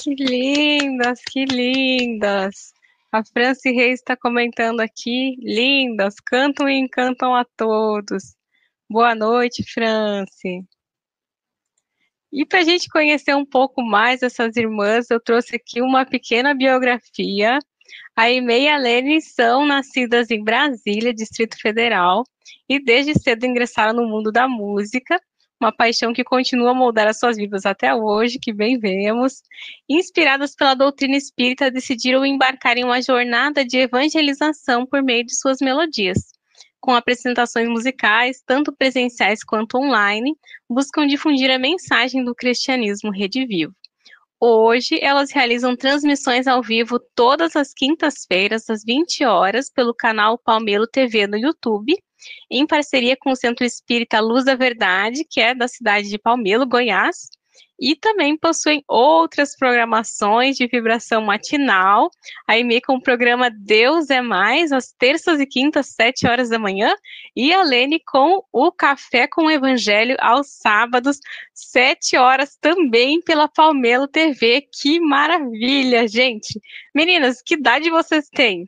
que lindas, que lindas. A Franci Reis está comentando aqui, lindas, cantam e encantam a todos. Boa noite, Franci. E para a gente conhecer um pouco mais essas irmãs, eu trouxe aqui uma pequena biografia. A Aimee e a Lene são nascidas em Brasília, Distrito Federal, e desde cedo ingressaram no mundo da música, uma paixão que continua a moldar as suas vidas até hoje, que bem vemos. Inspiradas pela doutrina espírita, decidiram embarcar em uma jornada de evangelização por meio de suas melodias. Com apresentações musicais, tanto presenciais quanto online, buscam difundir a mensagem do cristianismo redivivo. Hoje, elas realizam transmissões ao vivo todas as quintas-feiras, às 20 horas, pelo canal Palmelo TV no YouTube, em parceria com o Centro Espírita Luz da Verdade, que é da cidade de Palmelo, Goiás, e também possuem outras programações de vibração matinal, a Aimee com o programa Deus é Mais, às terças e quintas, 7 horas da manhã, e a Lene com o Café com o Evangelho, aos sábados, 7 horas, também pela Palmelo TV. Que maravilha, gente! Meninas, que idade vocês têm?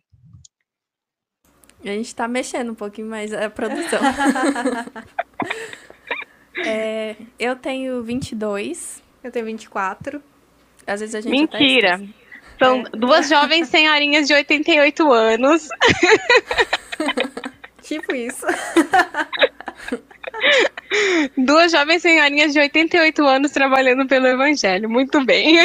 A gente tá mexendo um pouquinho mais a produção. Eu tenho 22. Eu tenho 24. Às vezes a gente Mentira! até esquece. São duas jovens senhorinhas de 88 anos. Tipo isso. Duas jovens senhorinhas de 88 anos trabalhando pelo Evangelho. Muito bem.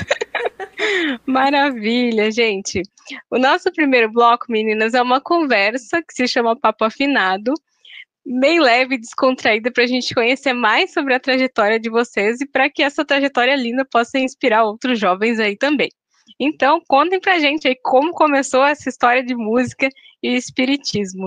Maravilha, gente. O nosso primeiro bloco, meninas, é uma conversa que se chama Papo Afinado, bem leve e descontraída, para a gente conhecer mais sobre a trajetória de vocês e para que essa trajetória linda possa inspirar outros jovens aí também. Então, contem pra gente aí como começou essa história de música e espiritismo.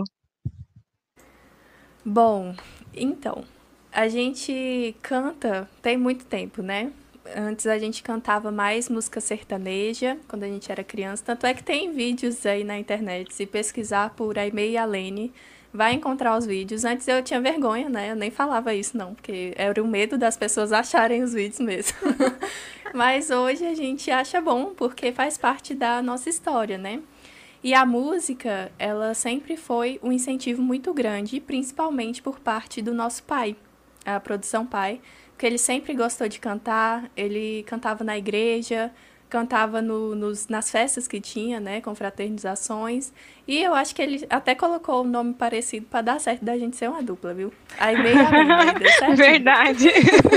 Bom, então, a gente canta tem muito tempo, né? Antes a gente cantava mais música sertaneja, quando a gente era criança. Tanto é que tem vídeos aí na internet. Se pesquisar por Aimee e a Lene, vai encontrar os vídeos. Antes eu tinha vergonha, né? Eu nem falava isso, não, porque era o medo das pessoas acharem os vídeos mesmo. Mas hoje a gente acha bom, porque faz parte da nossa história, né? E a música, ela sempre foi um incentivo muito grande, principalmente por parte do nosso pai, a produção pai, porque ele sempre gostou de cantar, ele cantava na igreja, cantava nas festas que tinha, né, com fraternizações, e eu acho que ele até colocou um nome parecido para dar certo da gente ser uma dupla, viu? Aí meio a deu certo. Verdade.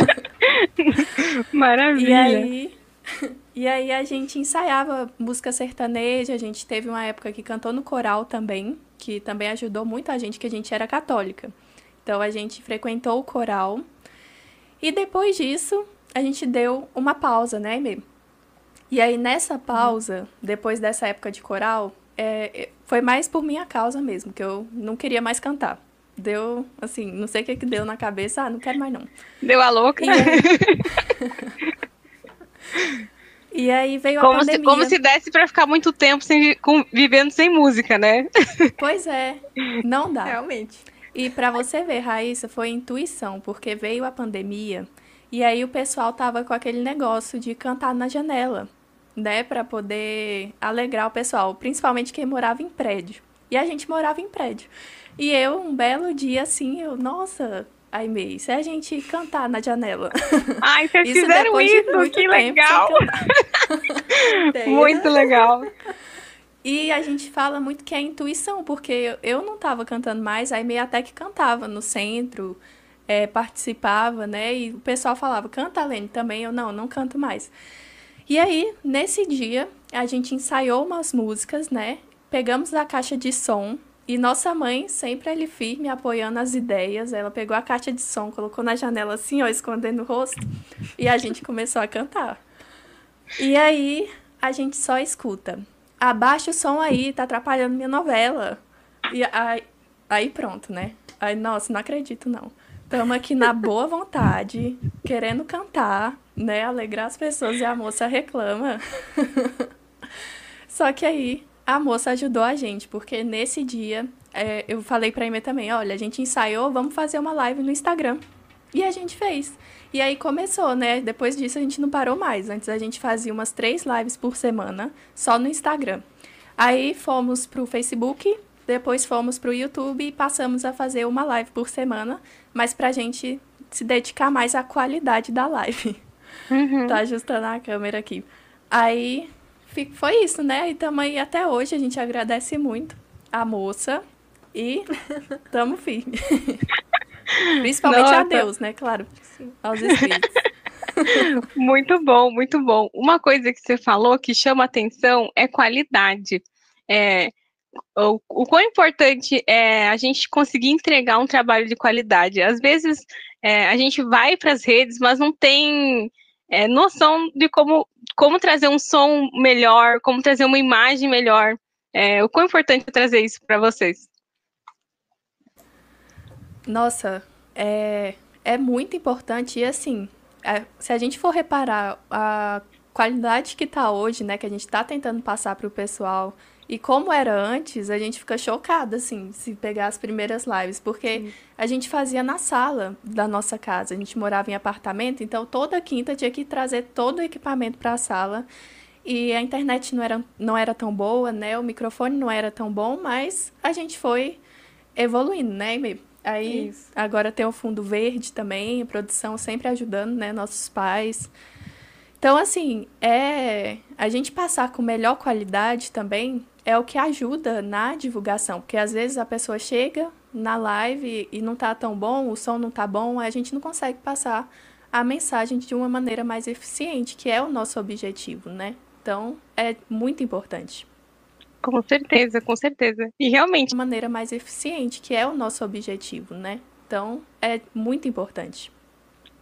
Maravilha. E aí a gente ensaiava música sertaneja, a gente teve uma época que cantou no coral também, que também ajudou muito a gente, que a gente era católica. Então a gente frequentou o coral. E depois disso, a gente deu uma pausa, né, Aimee? E aí nessa pausa, depois dessa época de coral, foi mais por minha causa mesmo, que eu não queria mais cantar. Deu, assim, não sei o que deu na cabeça, não quero mais não. Deu a louca? E aí veio a pandemia. Como se desse para ficar muito tempo vivendo sem música, né? Pois é, não dá. Realmente. E para você ver, Raíssa, foi intuição, porque veio a pandemia e aí o pessoal tava com aquele negócio de cantar na janela, né, para poder alegrar o pessoal, principalmente quem morava em prédio. E a gente morava em prédio. E eu, um belo dia assim, nossa, Aimee, se a gente cantar na janela. Ai, vocês fizeram isso, que legal! Muito legal. E a gente fala muito que é intuição, porque eu não estava cantando mais, a Aimee até que cantava no centro, participava, né? E o pessoal falava, canta, Lene, também. Eu, não canto mais. E aí, nesse dia, a gente ensaiou umas músicas, né? Pegamos a caixa de som, e nossa mãe, sempre ali firme, apoiando as ideias. Ela pegou a caixa de som, colocou na janela assim, ó, escondendo o rosto, e a gente começou a cantar. E aí, a gente só escuta. Abaixa o som aí, tá atrapalhando minha novela. E aí pronto, né? Aí, nossa, não acredito, não. Estamos aqui na boa vontade, querendo cantar, né? Alegrar as pessoas e a moça reclama. Só que aí a moça ajudou a gente, porque nesse dia eu falei pra Aimee também, olha, a gente ensaiou, vamos fazer uma live no Instagram. E a gente fez. E aí começou, né? Depois disso a gente não parou mais. Antes a gente fazia umas 3 lives por semana, só no Instagram. Aí fomos pro Facebook, depois fomos pro YouTube e passamos a fazer uma live por semana, mas pra gente se dedicar mais à qualidade da live. Uhum. Tá ajustando a câmera aqui. Aí foi isso, né? E tamo aí até hoje. A gente agradece muito a moça e tamo firme. Principalmente a Nossa, Deus, né? Claro. Aos espíritos. muito bom, muito bom. Uma coisa que você falou que chama atenção é qualidade. É, o quão importante é a gente conseguir entregar um trabalho de qualidade. Às vezes a gente vai para as redes, mas não tem noção de como trazer um som melhor, como trazer uma imagem melhor. O quão importante é trazer isso para vocês? Nossa, é muito importante. E assim, se a gente for reparar a qualidade que tá hoje, né, que a gente tá tentando passar pro pessoal, e como era antes, a gente fica chocada, assim, se pegar as primeiras lives, porque a gente fazia na sala da nossa casa. A gente morava em apartamento, então toda quinta tinha que trazer todo o equipamento para a sala. E a internet não era tão boa, né? O microfone não era tão bom, mas a gente foi evoluindo, né? E aí Isso. agora tem o fundo verde também, a produção sempre ajudando, né? Nossos pais. Então, assim, a gente passar com melhor qualidade também é o que ajuda na divulgação, porque às vezes a pessoa chega na live e não tá tão bom, o som não tá bom, a gente não consegue passar a mensagem de uma maneira mais eficiente, que é o nosso objetivo, né? Então, é muito importante. Com certeza, com certeza. E realmente, De uma maneira mais eficiente, que é o nosso objetivo, né? Então, é muito importante.